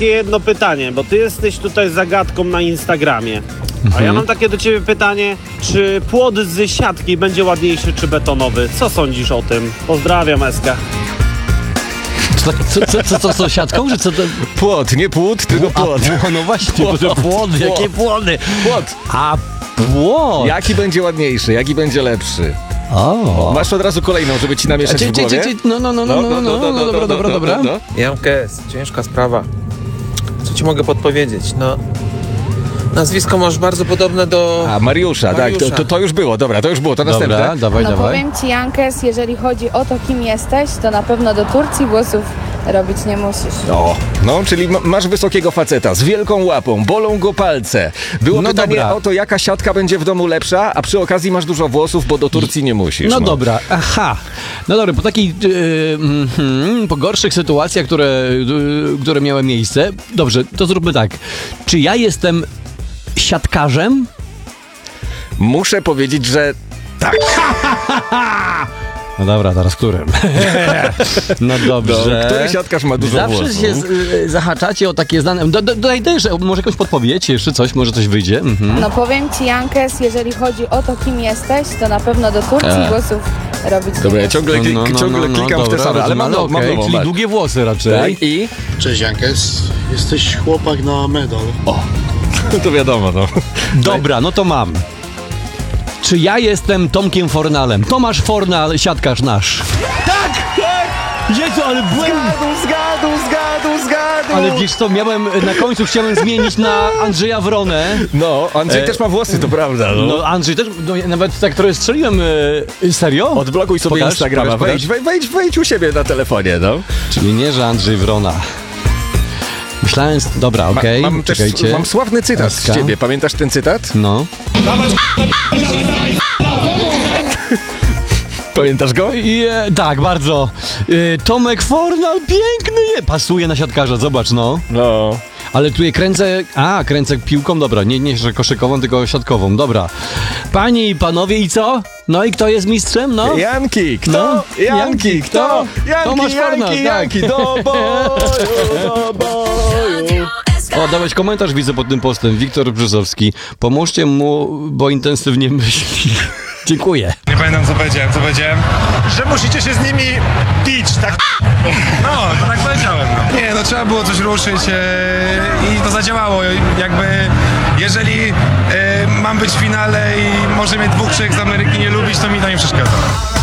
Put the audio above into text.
takie jedno pytanie, bo ty jesteś tutaj zagadką na Instagramie. A ja mam takie do ciebie pytanie, czy płot z siatki będzie ładniejszy czy betonowy? Co sądzisz o tym? Pozdrawiam, Eska. Co siatką, że co to? Płot, nie płód, tylko płot. No właśnie, płot, jakie płody? Płot. A płot. Jaki będzie ładniejszy, jaki będzie lepszy? O. Masz od razu kolejną, żeby ci namieszać w głowie? No, dobra. Jankes, ciężka sprawa. Co ci mogę podpowiedzieć? No, nazwisko masz bardzo podobne do... A, Mariusza, tak, to już było, dobra, to już było, to następne. Dobra, dawaj. Powiem ci, Jankes, jeżeli chodzi o to, kim jesteś, to na pewno do Turcji włosów robić nie musisz. No, czyli masz wysokiego faceta z wielką łapą, bolą go palce. Było pytanie o to, jaka siatka będzie w domu lepsza, a przy okazji masz dużo włosów, bo do Turcji nie musisz. No dobra, aha. No dobra, po takiej, po gorszych sytuacjach, które miały miejsce, dobrze, to zróbmy tak. Czy ja jestem siatkarzem? Muszę powiedzieć, że tak. No dobra, teraz którym? No dobrze. Który siatkarz ma dużo Zawsze włosów? się zahaczacie o takie znane... Daj też, może jakąś podpowiedź, jeszcze coś, może coś wyjdzie. No powiem ci, Jankes, jeżeli chodzi o to, kim jesteś, to na pewno do Turcji włosów robić nie Dobra, ja musisz. ciągle klikam w te same, ale mam nową. Czyli długie włosy raczej. Tak, i? Cześć Jankes, jesteś chłopak na medal. To wiadomo, no. Dobra, no to mam. Czy ja jestem Tomkiem Fornalem? Tomasz Fornal, siatkarz nasz. Tak! Jezu, ale byłem... Zgadł! Ale wiesz co, na końcu chciałem zmienić na Andrzeja Wronę. No, Andrzej też ma włosy, to prawda. No Andrzej też, nawet tak trochę strzeliłem. Serio? Odblokuj sobie Pokaż, Instagrama, pokaż. wejdź u siebie na telefonie, no. Czyli nie, że Andrzej Wrona. Myślałem, dobra, okej, czekajcie. Mam sławny cytat z ciebie, pamiętasz ten cytat? No. Pamiętasz go? Tak, bardzo. Tomek Fornal, piękny pasuje na siatkarza, zobacz, no. No. Ale tu je kręcę piłką, dobra, nie że koszykową, tylko siatkową, dobra. Panie i panowie, i co? No i kto jest mistrzem, no? Janki, kto? No. Janki, kto? Tomasz Fornal, Janki, do boju. O, dałeś komentarz, widzę pod tym postem, Wiktor Brzozowski. Pomóżcie mu, bo intensywnie myśli. Dziękuję. Nie pamiętam co powiedziałem, że musicie się z nimi pić, tak? No, to tak powiedziałem. No. Nie, no trzeba było coś ruszyć i to zadziałało. Jakby, jeżeli mam być w finale i może mnie dwóch trzech z Ameryki nie lubić, to mi to nie przeszkadza.